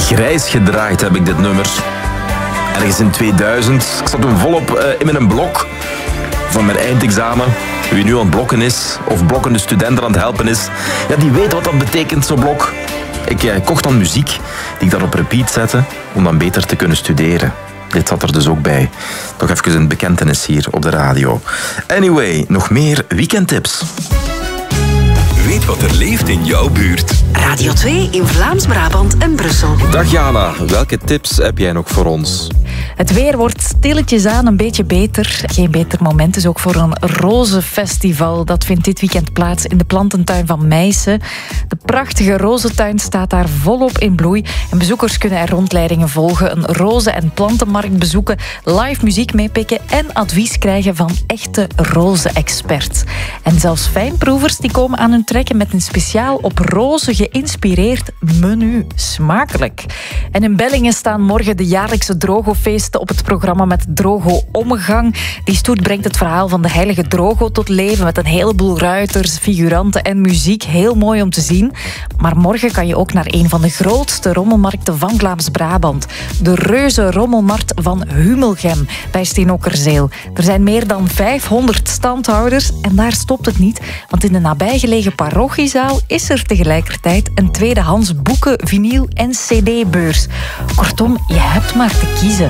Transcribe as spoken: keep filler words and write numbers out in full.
grijs gedraaid heb ik dit nummer. Ergens in tweeduizend. Ik zat toen volop uh, in mijn blok van mijn eindexamen. Wie nu aan het blokken is, of blokkende studenten aan het helpen is, ja, die weet wat dat betekent, zo'n blok. Ik uh, kocht dan muziek die ik dan op repeat zette om dan beter te kunnen studeren. Dit zat er dus ook bij. Nog even een bekentenis hier op de radio. Anyway, nog meer weekendtips. Weet wat er leeft in jouw buurt. Radio twee in Vlaams-Brabant en Brussel. Dag Jana, welke tips heb jij nog voor ons? Het weer wordt stilletjes aan een beetje beter. Geen beter moment dus ook voor een rozenfestival. Dat vindt dit weekend plaats in de plantentuin van Meissen. De prachtige rozentuin staat daar volop in bloei. En bezoekers kunnen er rondleidingen volgen, een rozen- en plantenmarkt bezoeken, live muziek meepikken en advies krijgen van echte rozen-experts. En zelfs fijnproevers die komen aan hun trekken met een speciaal op rozen geïnspireerd menu. Smakelijk. En in Bellingen staan morgen de jaarlijkse Drogofeesten op het programma met Drogo Ommegang. Die stoet brengt het verhaal van de heilige Drogo tot leven met een heleboel ruiters, figuranten en muziek. Heel mooi om te zien. Maar morgen kan je ook naar een van de grootste rommelmarkten van Vlaams-Brabant. De reuze rommelmarkt van Humelgem bij Steenokkerzeel. Er zijn meer dan vijfhonderd standhouders en daar stopt het niet. Want in de nabijgelegen parochiezaal is er tegelijkertijd een tweedehands boeken, vinyl en cd-beurs. Kortom, je hebt maar te kiezen.